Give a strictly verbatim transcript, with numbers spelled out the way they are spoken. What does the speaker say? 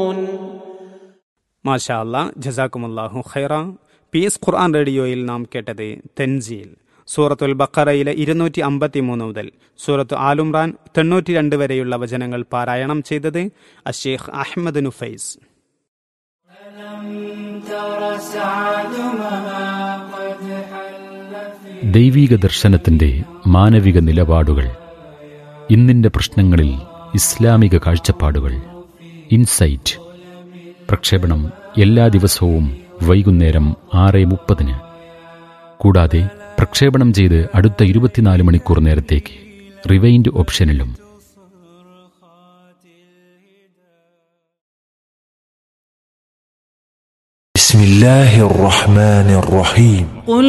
മാഷാ അല്ലാ, ജസാക്കുമുല്ലാഹു ഖൈറ. പീസ് ഖുർആൻ റേഡിയോയിൽ നാം കേട്ടത് തൻസീൽ സൂറത്തുൽ ബഖറയിലെ ഇരുന്നൂറ്റി അമ്പത്തി മൂന്ന് മുതൽ സൂറത്ത് ആലുംറാൻ തൊണ്ണൂറ്റി രണ്ട് വരെയുള്ള വചനങ്ങൾ പാരായണം ചെയ്തത് അഷേഖ് അഹ്മദ് നുഫൈസ്. ദൈവീക ദർശനത്തിന്റെ മാനവിക നിലപാടുകൾ, ഇന്നിന്റെ പ്രശ്നങ്ങളിൽ ഇസ്ലാമിക കാഴ്ചപ്പാടുകൾ, ഇൻസൈറ്റ്. പ്രക്ഷേപണം എല്ലാ ദിവസവും വൈകുന്നേരം ആറ് മുപ്പതിന്. കൂടാതെ പ്രക്ഷേപണം ചെയ്ത് അടുത്ത ഇരുപത്തിനാല് മണിക്കൂർ നേരത്തേക്ക് റിവൈൻഡ് ഓപ്ഷനിലും. ബിസ്മില്ലാഹിർ റഹ്മാനിർ റഹീം.